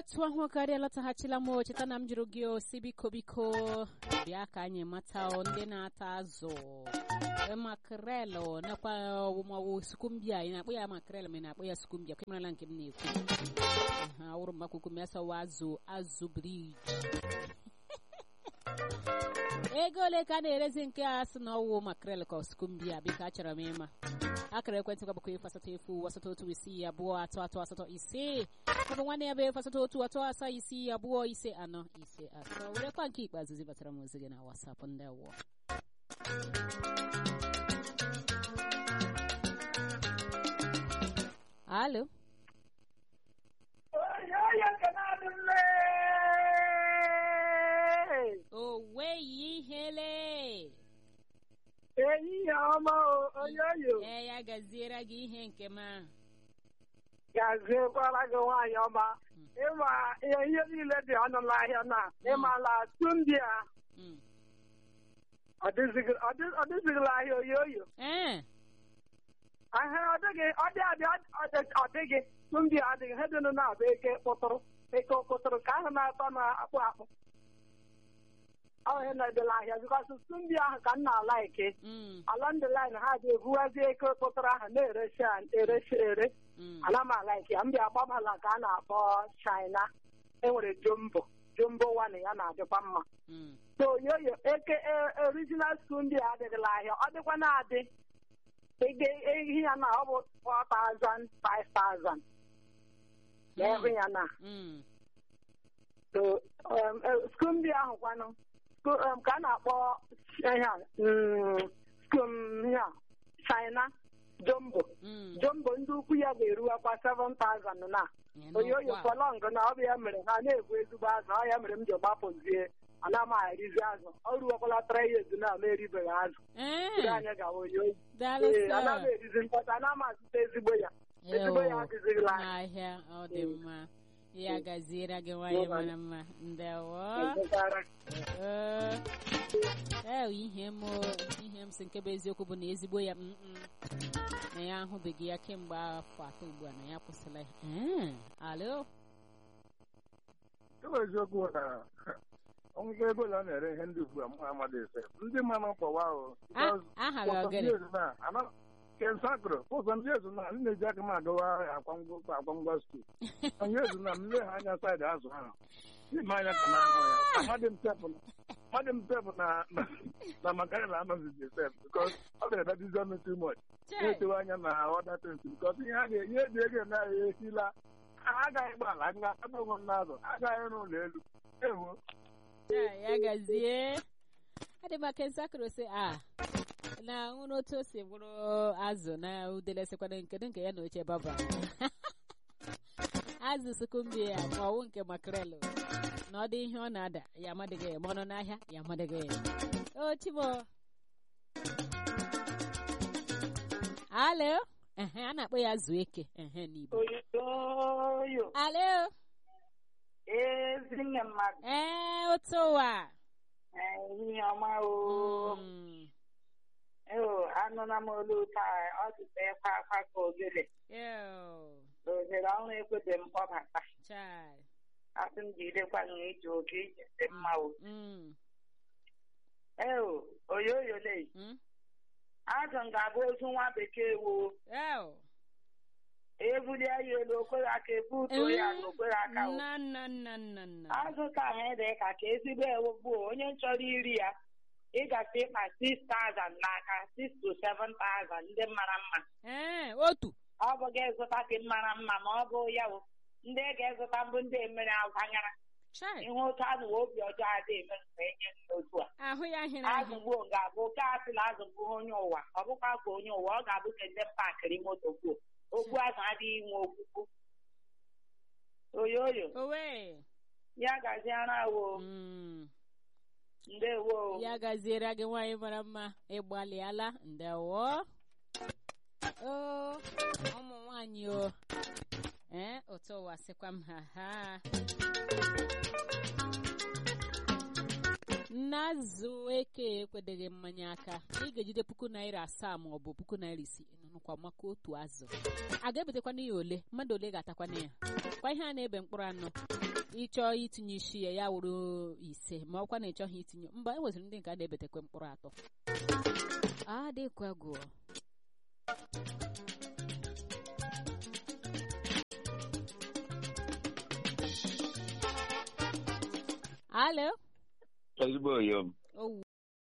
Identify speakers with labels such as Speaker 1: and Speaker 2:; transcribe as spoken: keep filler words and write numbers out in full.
Speaker 1: otu ahụ karịa lọtaghachila m cheta na m jụrụ gị osi biko biko bịa ka anyị mata ndị na-ata azụ makrel nakwa ọwụmọwụ sukumbia ị na-akpọ ya makrel ma ị na-akpọ ya sukumbia ka marala nke m na-ekwu ha awụrụ mgbakwukwu m ya sawa azụ azụ brij ego ole ka a na-erezi nke a sị na ọwụ makrel ka sukumbia biko achọrọ m ịma akara ekwentị gwa bụkwa efu asatọ efu asatọ otu isii abụọ atọ atọ asatọ ise ọ bụ nwanne ya bụ efu asatọ otu atọ asaa isii abụọ ise anọ ise atọ werekwa nke ikpeazụ zibatara m ozi gị na wasapụ ndị awọ. Alo. O weghị ihele.
Speaker 2: Eyi ya ọma oyoyo.
Speaker 1: Ee, ya gaziere gị ihe nke m ahụ.
Speaker 2: Gaziekwara gị nwaanyị ọma. Ịma ihe ihe niile dị ọnụ n'ahịa na ịmala tundi a. Ọ dịzịghịla ahịa oyoyo.
Speaker 1: Ee.
Speaker 2: Ahịa ọ dịghị ọ dị adị ọ dịghị tundi adịghị ha dị na-abụ eke kpụtụrụ eke kpụtụrụ ka ahụ na-atọ na-akpụ akpụ. Ọ ihe na-edela ahịa bikọsụ tundi ahụ ka m na-ala eke. Along the line ha dị ebuwazi eke kpụtụrụ ahụ na-eresi eresi ere. Ana m ala eke m bịa gbabala ka a na-akpọ China. Enwere jumbo jumbo one ya na-adịkwa mma. So yoyo eke original tundi adịghịla ahịa ọ dịkwa na-adị ihe ya na ọ bụ four thousand five thousand na-ehu ya na so skumbi ahụ kwanụ ka a na-akpọ skum ya China jumbo jumbo ndị ukwu ya ga-eruwakwa seven thousand na oyoyo fọlọng na ọ bụ ya mere ha na-egwu ezigbo azụ ọ ya mere m ji gbapụzie ana m erizi azụ ọ ruwakwala three years na m eribeghị azụ anyị gawa oyoyo ana m erizi mkpọta ana m azụta ezigbo ya ezigbo ya adịzịghịla
Speaker 1: ahịa ọ dị mma ya gaziere gị nwanyị mara mma ndewo ee ihe m ihe m si nke bụ eziokwu bụ na ezigbo ya na ya ahụbeghị ya kemgbe afọ atọ ugbu a na ya kwụsịla ya. Alo
Speaker 3: eziokwu na ọnwụgo ego na na-ere ihe ndị ugbu a m amadị ese ndị mmanụ mkpọwa ahụ kensakro ụzọ ndị ezu na ndị na-eji aka m agawa akwangwa stu onye ezu na m lee ha anya saịdị azụ ahụ n'ime anya ka na-ahụ ya amadị m tepụ na makarịla anọzizi sef bikos ọ ga-edadizi ọnụ too much na-etewe anya na ọda tens bikos ihe a ga-enye eji ego emeghị esila agaghị gbala nga abụghị m n'azụ agaghị n'ụlọ elu ewo
Speaker 1: ya gazie adị maka nsakịrị sị a na nwụrụ otu o si bụrụ azụ na udele sekwana nkedo nke ya na oche baba azụ sukumbi ya ma ọwụ nke makrel na ọ dị ihe ọ na-ada ya amadịghị ya ma ọ nọ n'ahịa ya amadịghị ya o chibo alo ehe a na-akpọ ya azụ eke ehe n'Igbo alo
Speaker 2: ezinne mmadụ
Speaker 1: ee otu ụwa
Speaker 2: ihe ọma o ee anụla m olu taa ọ dịta ekwe akwa ka ogele ohere ọrụ ekwede m kpọbata asị m jidekwa na iji oge iji dị mma o ee oyoyole azụ m ga-abụ ozu nwa bekee wo ebulie ya elu okweghị aka ebutuo ya na okweghị aka azụ ka ha dị ka ka ezigbo ewu bụ onye chọrọ iri ya ị gafe ịkpa six thousand n'aka six to seven thousand ndị mara mma
Speaker 1: otu
Speaker 2: ọ bụ ga-ezụta ka mara mma ma ọ bụ ya ndị ga-ezụta mbụ ndị emere agwanyara ihe otu azụ obi ọjọọ adị eme mgbe enye n'otu a azụ gboo ga-abụ oke asịla azụ bụ onye ụwa ọ bụkwa ka onye ụwa ọ ga-abụ ka ndị pakịrị moto gboo okwu azụ adịghị nwe okwukwu oyoyo ya gaziara wo ndewo
Speaker 1: ya gaziere gị nwaanyị mara mma ịgbalịala ndewo o ụmụ nwaanyị o ee otu ụwa sịkwa m ha ha n'azụ eke ekwedeghị mmanya aka ị ga-ejide puku naira asaa ma ọ bụ puku naira isii anụkwa maka otu azụ a ga-ebetekwana ya ole mmadụ ole ga-atakwana ya kwa ihe a na-ebe mkpụrụ anọ ịchọọ itinye isi ya ya wụrụ ise ma ọkwa na ịchọghị itinye mba e nweziri ndị nke a na-ebetekwa mkpụrụ atọ adịkwa gụọ alo
Speaker 4: ezigbo oyom
Speaker 1: owu